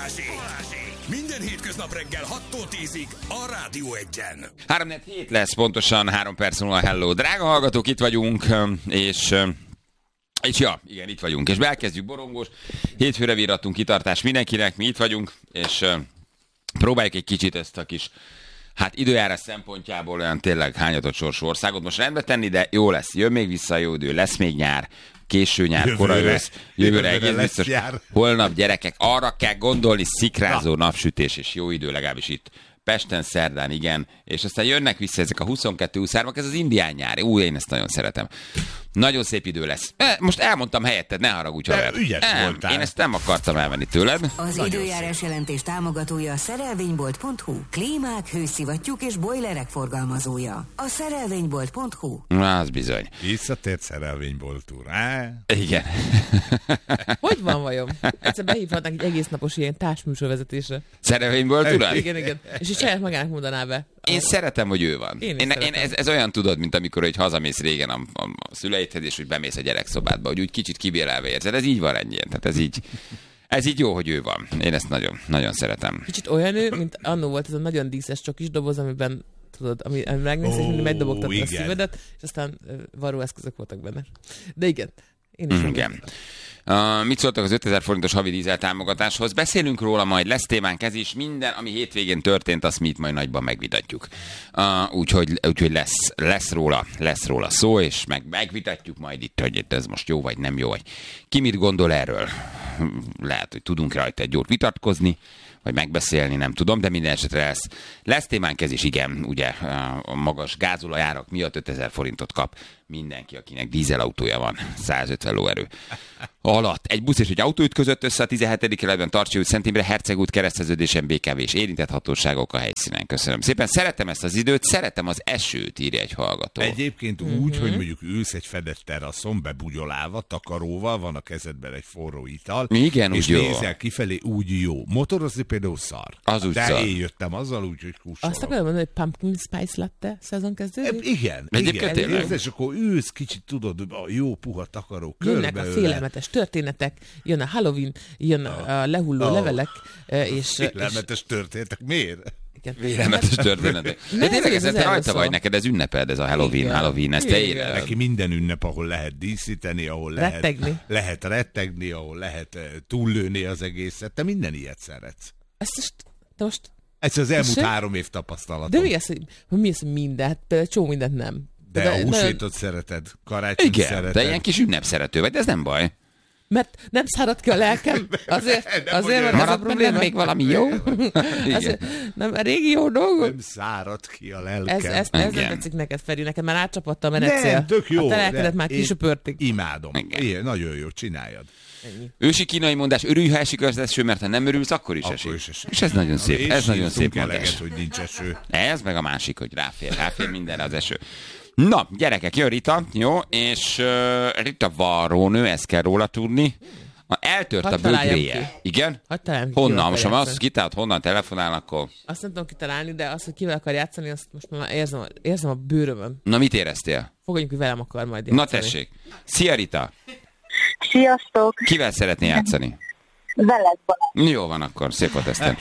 Minden hétköznap reggel 6-tól 10-ig a Rádió 1-en. 3-4 lesz, pontosan 3 perc múlva. Hello, drága hallgatók, itt vagyunk, és ja, igen, itt vagyunk, és elkezdjük borongós. Hétfőre virrattunk, kitartás mindenkinek, mi itt vagyunk, és próbáljuk egy kicsit ezt a kis, hát időjárás szempontjából olyan tényleg hányatott sorsú országot most rendbe tenni, de jó lesz, jön még vissza a jó idő, lesz még nyár, késő nyár, korai ősz, jövőre egész biztos. Holnap, gyerekek, arra kell gondolni, szikrázó napsütés és jó idő, legalábbis itt Pesten, szerdán, igen, és aztán jönnek vissza ezek a 22-23-ak, ez az indián nyár. Én ezt nagyon szeretem. Nagyon szép idő lesz. Most elmondtam helyetted, ne haragudj, haver. Ügyes voltál. Én ezt nem akartam elvenni tőled. Az időjárás jelentés támogatója a szerelvénybolt.hu. Klímák, hőszivattyúk és bojlerek forgalmazója. A szerelvénybolt.hu. Az bizony. Visszatért szerelvénybolt úr. Igen. Hogy van vajon? Egyszer behívhatnánk egy egész napos ilyen társműsorvezetésre. Szerelvénybolt urat? Igen. És így saját magának mondaná be. Én szeretem, hogy ő van. Én ez olyan tudod, mint amikor egy hazamész régen a szüleidhez, és úgy bemész a gyerekszobádba, hogy úgy kicsit kibélelve érzed. Ez így van ennyien. Tehát ez így jó, hogy ő van. Én ezt nagyon, nagyon szeretem. Kicsit olyan ő, mint annó volt ez a nagyon díszes csokis doboz, amiben tudod, ami megnézsz, és mindig megdobogtatta a szívedet, és aztán varróeszközök voltak benne. De igen, én is igen. Mit szóltak az 5000 forintos havi dízel támogatáshoz? Beszélünk róla majd, lesz témánk ez is. Minden, ami hétvégén történt, azt mi itt majd nagyban megvitatjuk. Úgyhogy lesz róla szó, és megvitatjuk majd itt, hogy ez most jó vagy nem jó. Vagy ki mit gondol erről? Lehet, hogy tudunk rajta egy jót vitatkozni, vagy megbeszélni, nem tudom, de minden esetre lesz témánk ez is, igen, ugye a magas gázolajárak miatt 5000 forintot kap mindenki, akinek dízelautója van, 150 lóerő alatt. Egy busz és egy autó ütközött össze a 17. kerületben, Tartsy út, Szent Imre, Herceg út kereszteződésen, BKV és érintett hatóságok a helyszínen. Köszönöm szépen. Szeretem ezt az időt, szeretem az esőt, írja egy hallgató. Egyébként úgy, hogy mondjuk ülsz egy fedett teraszon, bebugyolálva, takaróval, van a kezedben egy forró ital, igen, és úgy nézel kifelé, úgy jó. Motorozni például szar. Az úgy de szar. én jöttem azzal úgy, hogy kussolok. Azt akarom mondani, hogy pumpkin spice latte szezon kezdődik? Igen. És akkor ülsz kicsit, tudod, a jó puha takaró körbe. Jönnek a félelmetes történetek, jön a Halloween, jön a lehulló levelek, és... Félelmetes történetek, miért? Félelmetes történetek. De tényleg ez rajta vagy neked, ez ünneped, ez a Halloween, ezt te éled. Neki minden ünnep, ahol lehet díszíteni, ahol lehet rettegni, ahol lehet túllőni az egészet. Te minden ilyet szeretsz. Ezt most... Ez az elmúlt 3 év tapasztalatom. De mi az, hogy minden? Hát például csomó mindent nem. De a húsvétot szereted, karácsonyt szereted. De ilyen kis ünnepszerető vagy, de ez nem baj. Mert nem szárad ki a lelkem, azért van maradt bennem még valami jó? Azért, nem, a régi jó dolgok. Nem szárad ki a lelkem. Ez nem tetszik neked, Feri, neked már átcsapatta a menetszél. Nem, tök jó. A te lelkedet már kisöpörtik. Imádom. Igen, nagyon jó, csináljad. Ennyi. Ősi kínai mondás, örülj, ha esik az eső, mert ha nem örülsz, akkor is esik. És ez nagyon szép, ez nagyon szép mondás. Hogy nincs eső. Ez meg a másik, hogy ráfér mindenre az eső. Na, gyerekek, jön Rita, jó, és Rita varrónő, ezt kell róla tudni. Eltört a bögréje. Igen? Honnan? Most ha azt kitált, honnan telefonál, akkor... Azt nem tudom kitalálni, de azt, hogy kivel akar játszani, azt most már érzem a bőrömön. Na, mit éreztél? Fogadjunk, hogy velem akar majd játszani. Na tessék. Szia, Rita. Sziasztok. Kivel szeretné játszani? Veled, Balázs. Jó van akkor, szép volt ezt.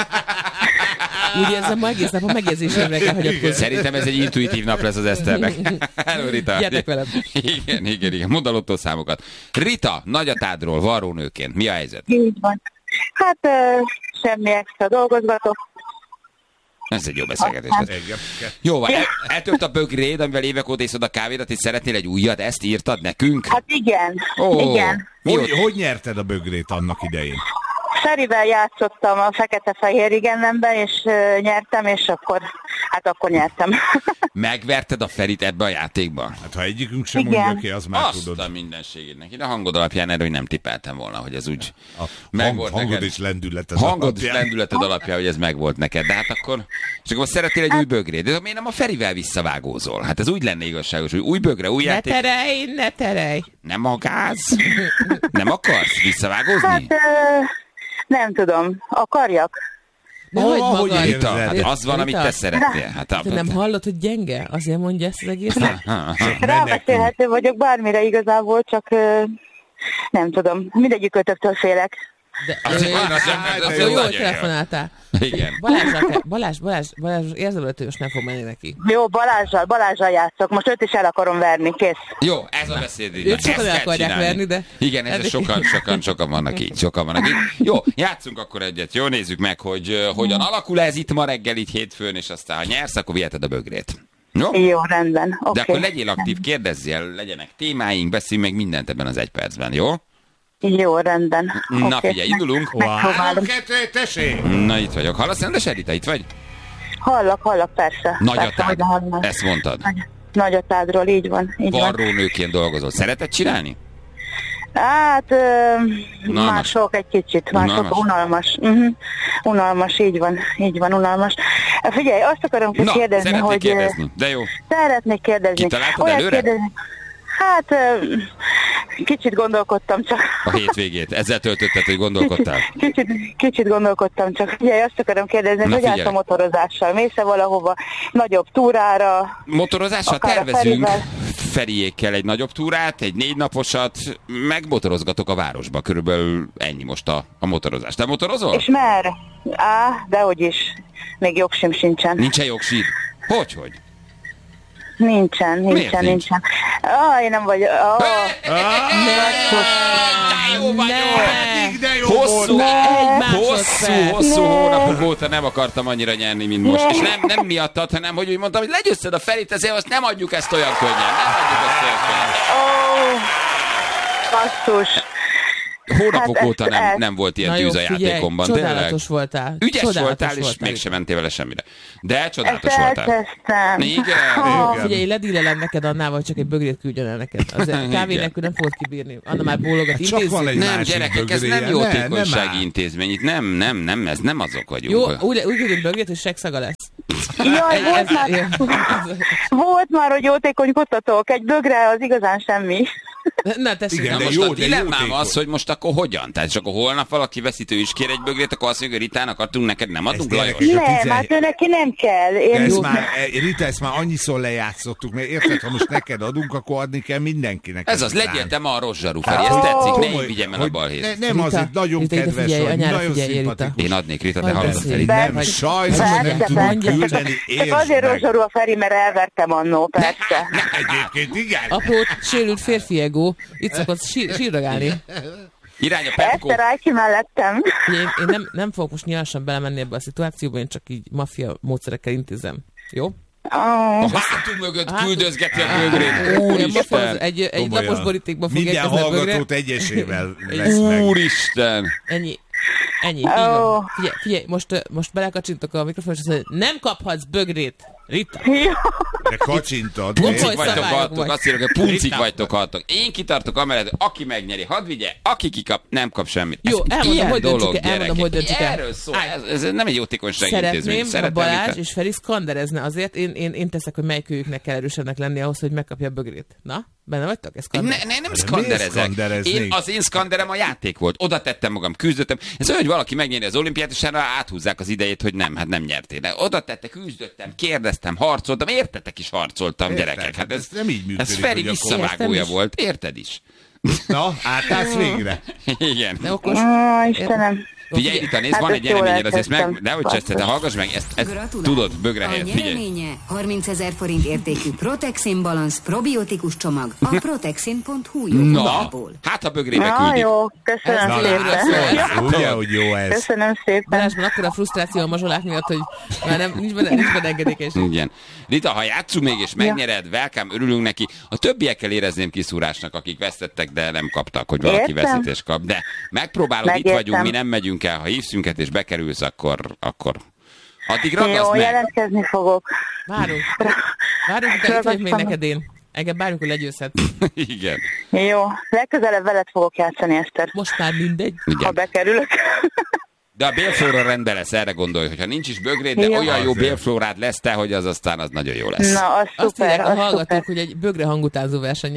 Úgy érzem, ma egész nap a megjegyzésemre kell hagyatkozni. Szerintem ez egy intuitív nap lesz az Eszternek. Hello, Rita. Gyertek velem. Igen. Mondd a lottószámokat. Rita, nagyatádról, varrónőként, mi a helyzet? Így van. Hát semmi extra dolgozgatok. Ez egy jó beszélgetés. Jó van, eltört a bögréd, amivel évek óta iszod a kávédat, és szeretnél egy újat, ezt írtad nekünk? Hát igen. Igen. Hogy nyerted a bögrét annak idején? Ferivel játszottam a fekete-fehér igennemben, és nyertem, és akkor nyertem. Megverted a Ferit ebbe a játékban? Hát ha egyikünk sem mondja ki, az már tudod. Azt a mindenségének. De a hangod alapján erről nem tippeltem volna, hogy ez úgy megvolt neked. Hangod és lendületed alapján, hogy ez megvolt neked. De hát akkor... És akkor szeretnél egy új bögrét. De miért nem a Ferivel visszavágózol? Hát ez úgy lenne igazságos, hogy új bögre, új játék... Ne terelj! Nem a gáz? Nem akarsz visszavágózni? Hát nem tudom. Akarjak? De hogy hát az van, amit te szeretnél. Hát, te nem hallod, hogy gyenge? Azért mondja ezt az egészet? Rábeszélhető vagyok bármire igazából, csak nem tudom. Mindegyik ötöktől félek. Jó, hogy telefonáltál. Igen. Balázs érzem, hogy most nem fog menni neki. Jó, Balázsral játszok. Most őt is el akarom verni, kész. Jó, ez a beszéd. Őt sokan el akarják verni, de... Igen, ez sokan vannak így. Jó, játszunk akkor egyet. Jó, nézzük meg, hogy hogyan alakul ez itt ma reggel, így hétfőn, és aztán ha nyersz, akkor viheted a bögrét. Jó, rendben. Okay. De akkor legyél aktív, kérdezzél, legyenek témáink, beszéljünk meg mindent ebben az 1 percben, jó? Jó, rendben. Na figyelj, indulunk. 3, 2, tessék! Na itt vagyok. Hallasz rendes, Rita? Itt vagy? Hallak, persze. Nagyatád, ezt mondtad. Nagyatádról, így van. Varrónőként dolgozol. Szereted csinálni? Hát, mások egy kicsit, unalmas. Unalmas, így van, unalmas. Figyelj, azt akarom kérdezni, hogy... kérdezni, de jó. Szeretnék kérdezni. Kitaláltad előre? Hát, kicsit gondolkodtam csak. A hétvégét. Ezzel töltötted, hogy gondolkodtál? Kicsit gondolkodtam csak. Figyelj, azt akarom kérdezni, hogy állsz a motorozással? Mész-e valahova nagyobb túrára? Motorozással tervezünk Feriékkel egy nagyobb túrát, egy 4 naposat, megmotorozgatok a városba. Körülbelül ennyi most a motorozás. Te motorozol? És merre? Dehogy is. Még jogsim sincsen. Nincsen jogsid? Hogy? Nincsen. Én nem vagyok. Hosszú hónapok óta nem akartam annyira nyerni, mint most. És nem miattad, hanem hogy úgy mondtam, hogy legyőzted a Ferit, ezért azt nem adjuk ezt olyan könnyen. Basszus. Hónapok óta nem volt ilyen tűz a játékomban. Csodálatos voltál. Ügyes voltál, és mégsem mentél vele semmire. De csodálatos voltál. Igen. Figyelj, ledílelem neked Annával, csak egy bögrét küldjön el neked. Az kávé nélkül nem fogod kibírni. Anna már bólogat, intézzük. Nem, gyerekek, ez nem jótékonysági intézmény. Itt nem, ez nem azok vagyunk. Jó, úgy küldünk bögrét, hogy segszaga lesz. Jaj, volt már, hogy jótékonykodtatok. Egy bögre az igazán semmi. Na, tessék. Igen, most a dilemmám az, hogy most akkor hogyan? Tehát csak a holnap valaki veszítő is kér egy bögrét, akkor azt mondja, hogy Ritának adtunk, neked nem adunk, Lajos? Nem, hát ő neki nem kell. Rita, ezt már annyiszor lejátszottuk, mert érted, ha most neked adunk, akkor adni kell mindenkinek. Ez az, legyél te ma a rozsarú, Feri, ez tetszik, ne így vigyem el a balhét. Nem azért, nagyon kedves vagy, nagyon szimpatikus. Én adnék, Rita, te hallod a Feri. Nem, sajnos nem tudunk küldeni, csak azért rozsarú a Feri, mert elvertem annó, persze. Egyébként igen. Aprót sérült férfi ego, itt szokott sírdagálni. Irány a Pepko. Ezt rájki mellettem. Én nem fogok most nyilvánosan belemenni ebbe a szituációba, én csak így maffia módszerekkel intézem. Jó? A hátunk mögött küldözgeti a bögrét. Úristen! Egy napos borítékba fog minden hallgatót egyesével lesz meg. Úristen! Ennyi. Figyelj, most belekacsintok a mikrofonra, és azt mondja, nem kaphatsz bögrét, Rita. De kacsintad. Puncik vagytok, haltok, azt írok, hogy puncik vagytok, haltok. Én kitartok amellett, aki megnyeri, hadd vigye, aki kikap, nem kap semmit. Jó, elmondom, hogy döntsük el. Erről szól, ez nem egy jótékonysági intézmény. Szeretném, ha Balázs és Feri szkanderezne azért, én teszek, hogy melyikőjüknek kell erősebbnek lenni ahhoz, hogy megkapja a bögrét. Na? Benne vagytok? Nem szkanderezek. Az én szkanderem a játék volt. Oda tettem magam, küzdöttem. Ez olyan, hogy valaki megnyeri az olimpiát, és erre áthúzzák az idejét, hogy nem nyertél. Oda tette, küzdöttem, kérdeztem, harcoltam, értetek is harcoltam, gyerekek. Hát ez nem így működik. Ez Feri visszavágója volt, érted is? Na, átállsz végre. Igen. De okos. Istenem. Figyelj, Rita, nézd, van egy nyereményed, azért nehogy cseszted, te hallgass meg, ezt tudod, bögre helyett, figyelj. A nyereménye 30 000 forint értékű Protexin Balance probiotikus csomag a protexin.hu jobbából. Hát a bögrébe küldik. Jó, köszönöm szépen. Ugye, hogy jó ez. Köszönöm szépen. Balázsban akkor a frusztráció a mazsolák miatt, hogy már nincs benne engedékenység. Igen. Rita, ha játszunk még és megnyered, welcome, örülünk neki. A többiekkel érezném kiszúrásnak, akik vesztettek, de nem kaptak, hogy valaki veszítést kap. De megpróbálod, itt vagyunk, mi nem megyünk el, ha hívsz minket és bekerülsz, akkor addig ragasz meg. Jó, jelentkezni fogok. Várunk, itt vagyok még neked én. Engem bármikor hogy legyőzhet. Igen. Jó, legközelebb veled fogok játszani, Eszter. Most már mindegy. Igen. Ha bekerülök. De a bélflóra rendben lesz, erre gondolj, hogyha nincs is bögréd, de olyan jó bélflórád lesz te, hogy az aztán az nagyon jó lesz. Na, az azt szuper, hallgatók, hogy egy bögre hangutánzó versenyen.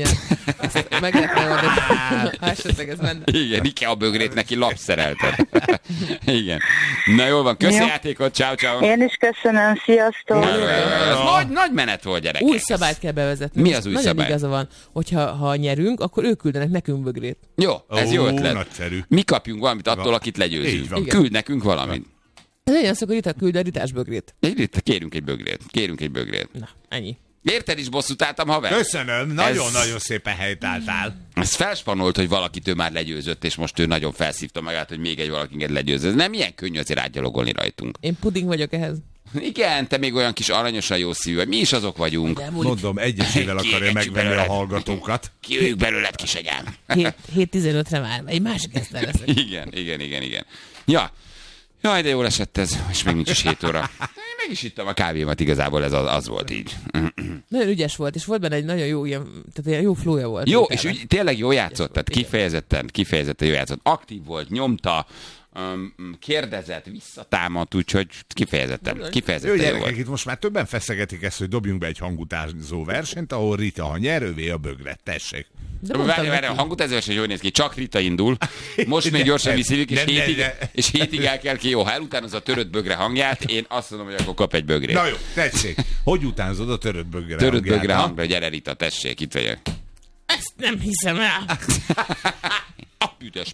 Meg lehetne oldani. Esetleg ez menne. Igen, IKEA bögrét neki lapszerelted. Igen. Na jól van, köszi játékot, ciao. Én is köszönöm, sziasztok. Nagy menet volt, gyerekek. Új szabályt kell bevezetni. Mi az új szabály? Nagyon igaza van, hogyha nyerünk, akkor ők küldenek nekünk bögrét. Jó, ez jó ötlet. Nagyszerű. Mi kapjunk valamit attól, akit legyőzünk. Küld nekünk valamit. Legyen szó, hogy Rita küld a Ritás bögrét. Kérünk egy bögrét. Na, ennyi. Érted is bosszút álltam, haver? Köszönöm, nagyon-nagyon szépen helytálltál. Ez felspanolt, hogy valakit ő már legyőzött, és most ő nagyon felszívta magát, hogy még egy valakinket legyőző. Ez nem ilyen könnyű azért átgyalogolni rajtunk. Én puding vagyok ehhez. Igen, te még olyan kis aranyosan jó szívű vagy. Mi is azok vagyunk. Mondom, egyesével akarja megvenni a hallgatókat. Kijöjjük belőled, kisegyám. 7:15-re már. Egy másik esztel leszek. Igen. Ja. Jaj, de jól esett ez, és még nincs is 7 óra. Én meg is ittam a kávémat, igazából ez az volt így. Nagyon ügyes volt, és volt benne egy nagyon jó ilyen, tehát ilyen jó flója volt. Jó, és tényleg jó játszott, tehát kifejezetten jó játszott. Aktív volt, nyomta, kérdezett, visszatámadt, úgyhogy kifejezetten jó gyerekek, volt. itt most már többen feszegetik ezt, hogy dobjunk be egy hangutánzó versenyt, ahol Rita, ha nyer, övé a bögret. Tessék. Várj, a hangutánzó verseny jól néz ki, csak Rita indul. Most még gyorsan visszívjuk, és hétig el kell ki. Jó, ha elutánozza a törött bögre hangját, én azt mondom, hogy akkor kap egy bögrét. Na jó, tessék. Hogy utánzod a törött bögre hangját? Törött bögre hangra, gyere Rita, tessék, itt vagyok. Ezt nem hiszem el. A büdös.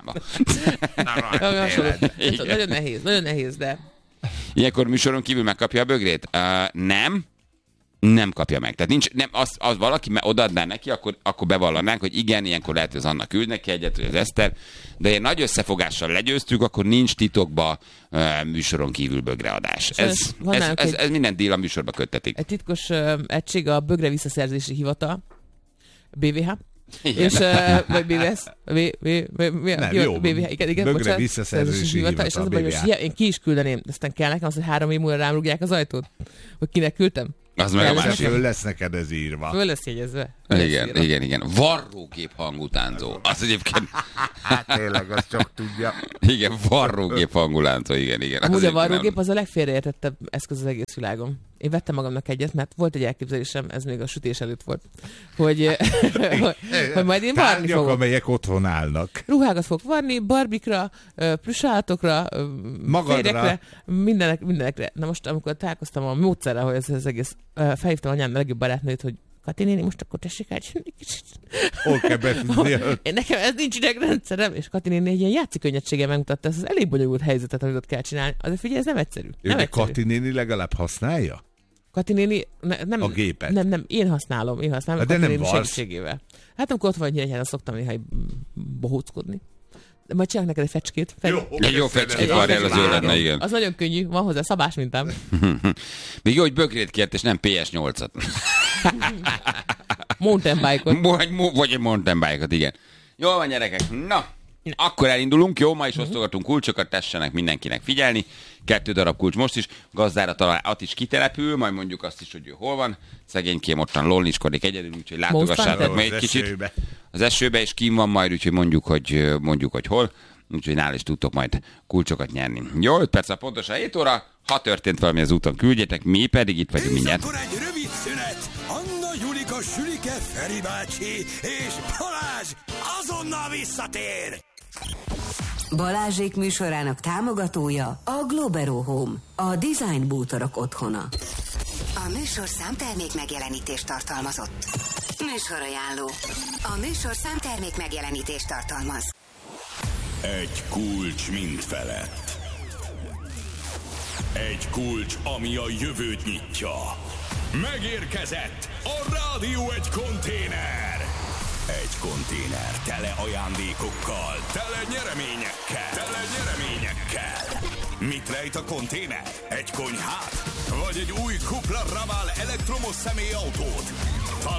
Nagyon nehéz, de... Ilyenkor műsoron kívül megkapja a bögrét? Nem kapja meg. Tehát nincs, nem, az valaki odaadná neki, akkor bevallanánk, hogy igen, ilyenkor lehet, hogy az Anna küld neki egyet, vagy az Eszter, de ilyen nagy összefogással legyőztük, akkor nincs titokba műsoron kívül bögreadás. Ez minden díl a műsorba köttetik. Egy titkos egység a Bögre Visszaszerzési Hivatal, BVH. Igen. És vagy BVS, BVH, igen, Bögre Visszaszerzési Hivatal, és az a baj, hogy én ki is küldeném, aztán kell nekem az, hogy 3 év múlva rám rúgják az ajtót, hogy kinek küldtem. Az meg a másik. Föl lesz neked ez írva. Föl lesz jegyezve. Igen. Varrógép hangutánzó. Az egyébként... Hát tényleg, azt csak tudja. Igen, varrógép hangutánzó, igen. Amúgy a varrógép az a legfélreértettebb eszköz az egész világon. Én vettem magamnak egyet, mert volt egy elképzelésem, ez még a sütés előtt volt, hogy majd én varni fogok. Amelyek otthon állnak. Ruhákat fogok varni, barbikra, plüssállatokra, férjekre, mindenekre. Na most, amikor találkoztam a módszerrel, hogy ez az egész, felhívtam anyám legjobb barátnőt, hogy Kati néni, most akkor tessék át. Hol kell befűzni? Nekem ez nincs idegrendszerem, és Kati néni egy ilyen játszik-könnyedséggel megmutatta ezt az elég bonyolult helyzetet, amit ott kell csinálni. Azért figyelj, ez nem egyszerű. De Kati néni legalább használja? Kati néni, nem, a gépet? Nem, én használom de Kati nem néni segítségével. Hát amikor ott van Nyíregyhán, szoktam néha bohóckodni. De majd csinálok neked egy fecskét. Egy jó fecskét varjál, az jó lenne, igen. Az nagyon könnyű, van hozzá szabás mintám. Még jó, hogy bögrét kért, és nem PS8-at. Mountain bike-ot. Vagy egy mountain bike-ot, igen. Jól van, gyerekek. Na, akkor elindulunk, jó? Ma is osztogatunk kulcsokat, tessenek mindenkinek figyelni. 2 darab kulcs most is. Gazdára talán is kitelepül, majd mondjuk azt is, hogy ő hol van. Szegénykém ottan lolniskodik egyedül, úgyhogy látogassátok meg egy kicsit. Az esőbe is kín van majd, úgyhogy mondjuk, hogy hol. Úgyhogy nál is tudtok majd kulcsokat nyerni. Jó, 5 perc pontosan 7 óra. Ha történt valami az úton, küldjetek, mi pedig itt vagyunk mindjárt. Akkor egy rövid szünet. Anna, Julika, Sülike, Feri bácsi és Balázs azonnal visszatér. Balázsék műsorának támogatója a Globero Home, a design bútorok otthona. A műsor számtermék megjelenítést tartalmazott. Műsorajánló. A műsor számtermék megjelenítést tartalmaz. Egy kulcs mindfelett. Egy kulcs, ami a jövőt nyitja. Megérkezett a Rádió egy konténer. Egy konténer tele ajándékokkal, tele nyereményekkel. Mit rejt a konténer? Egy konyhát? Vagy egy új Cupra Raval elektromos személyautót?